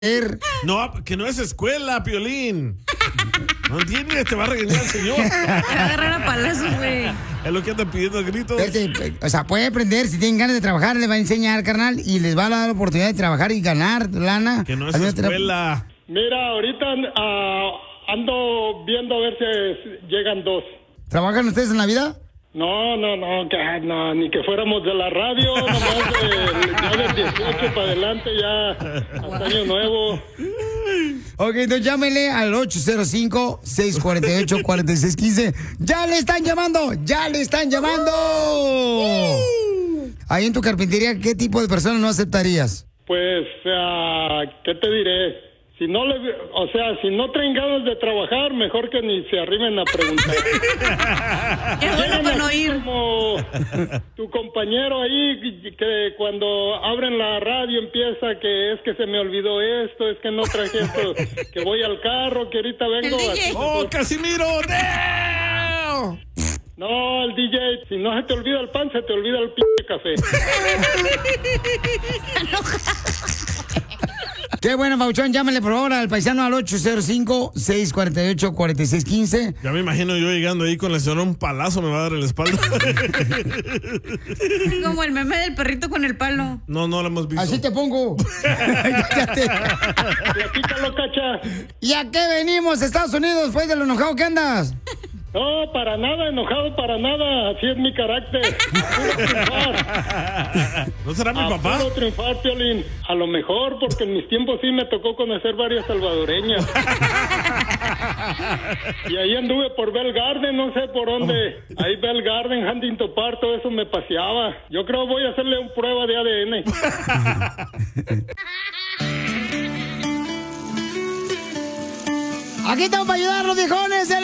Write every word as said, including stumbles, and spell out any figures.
No, que no es escuela, Piolín. No entiendes, te va a regañar el señor. Te va a agarrar a palazos, güey. Es lo que anda pidiendo a gritos. Este, o sea, puede aprender, si tienen ganas de trabajar, les va a enseñar, carnal, y les va a dar la oportunidad de trabajar y ganar lana. Que no es escuela. Mira, ahorita uh, ando viendo a ver si llegan dos. ¿Trabajan ustedes en la vida? No, no, no, que, no, ni que fuéramos de la radio, nomás de, ya del dieciocho para adelante, ya hasta año nuevo. Ok, entonces llámele al ocho cero cinco, seis cuatro ocho, cuatro seis uno cinco. ¡Ya le están llamando! ¡Ya le están llamando! Ahí en tu carpintería, ¿qué tipo de personas no aceptarías? Pues, uh, ¿qué te diré? Si no le, o sea, si no traen ganas de trabajar, mejor que ni se arrimen a preguntar. Qué bueno para no oír. Como tu compañero ahí, que cuando abren la radio empieza que es que se me olvidó esto, es que no traje esto, que voy al carro, que ahorita vengo. Así, ¡Oh, Casimiro! ¡No! No, el D J, si no se te olvida el pan, se te olvida el pinche café. Qué bueno, Pauchón, llámale por favor al paisano al ocho cero cinco, seis cuatro ocho, cuatro seis uno cinco. Ya me imagino yo llegando ahí con la señora, un palazo me va a dar en la espalda. Como el meme del perrito con el palo. No, no lo hemos visto. Así te pongo. Platícalo, Cacha. ¿Y a qué venimos, Estados Unidos, después de lo enojado que andas? No, para nada, enojado para nada, así es mi carácter. A puro triunfar. ¿No será mi a papá? Puro triunfar, Piolín. A lo mejor, porque en mis tiempos sí me tocó conocer varias salvadoreñas. Y ahí anduve por Bell Garden, no sé por dónde. Ahí Bell Garden, Huntington Park, todo eso me paseaba. Yo creo voy a hacerle una prueba de A D N. Aquí estamos para ayudarlos, viejones.